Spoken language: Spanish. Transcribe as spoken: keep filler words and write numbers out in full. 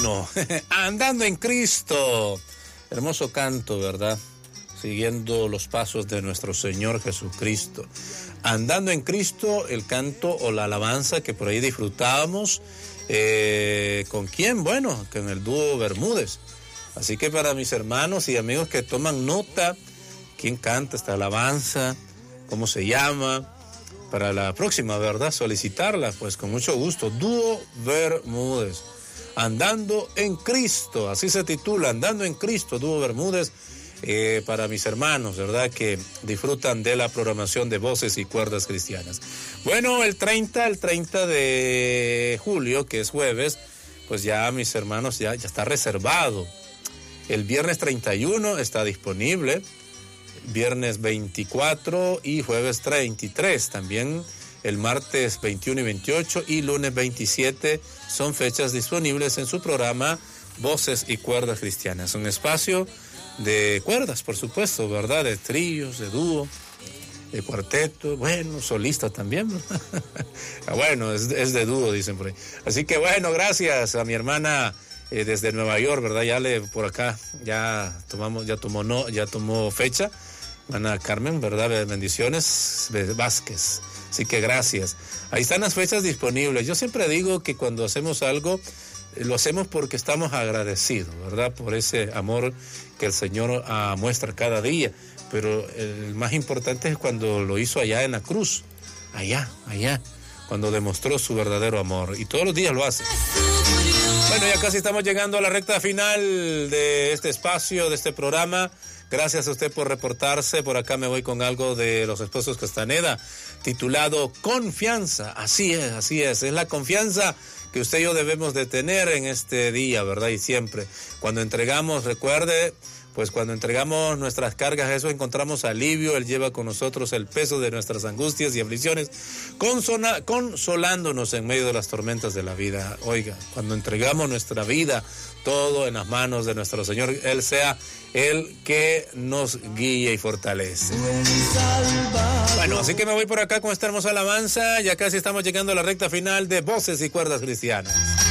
Bueno, andando en Cristo. Hermoso canto, ¿verdad? Siguiendo los pasos de nuestro Señor Jesucristo. Andando en Cristo, el canto o la alabanza que por ahí disfrutábamos. Eh, ¿Con quién? Bueno, con el dúo Bermúdez. Así que para mis hermanos y amigos que toman nota, ¿quién canta esta alabanza? ¿Cómo se llama? Para la próxima, ¿verdad? Solicitarla, pues con mucho gusto. Dúo Bermúdez. Andando en Cristo, así se titula, Andando en Cristo, Dúo Bermúdez, eh, para mis hermanos, ¿verdad? Que disfrutan de la programación de Voces y Cuerdas Cristianas. Bueno, el treinta, el treinta de julio, que es jueves, pues ya mis hermanos, ya, ya está reservado. El viernes treinta y uno está disponible, viernes veinticuatro y jueves treinta y tres también. El martes veintiuno y veintiocho y lunes veintisiete son fechas disponibles en su programa Voces y Cuerdas Cristianas. Un espacio de cuerdas, por supuesto, ¿verdad? De tríos, de dúo, de cuarteto, bueno, solista también. Bueno, es, es de dúo, dicen por ahí. Así que bueno, gracias a mi hermana eh, desde Nueva York, ¿verdad? Ya le por acá, ya tomamos, ya tomó, no, ya tomó fecha. Ana Carmen, ¿verdad? Bendiciones Vázquez. Así que gracias. Ahí están las fechas disponibles. Yo siempre digo que cuando hacemos algo, lo hacemos porque estamos agradecidos, ¿verdad? Por ese amor que el Señor uh, muestra cada día. Pero el más importante es cuando lo hizo allá en la cruz. Allá, allá. Cuando demostró su verdadero amor. Y todos los días lo hace. Bueno, ya casi estamos llegando a la recta final de este espacio, de este programa. Gracias a usted por reportarse. Por acá me voy con algo de Los Esposos Castaneda, titulado Confianza. Así es, así es. Es la confianza que usted y yo debemos de tener en este día, ¿verdad? Y siempre. Cuando entregamos, recuerde, pues cuando entregamos nuestras cargas, eso encontramos alivio. Él lleva con nosotros el peso de nuestras angustias y aflicciones, consola, consolándonos en medio de las tormentas de la vida. Oiga, cuando entregamos nuestra vida, todo en las manos de nuestro Señor, Él sea el que nos guíe y fortalece. Bueno, así que me voy por acá con esta hermosa alabanza. Ya casi estamos llegando a la recta final de Voces y Cuerdas Cristianas.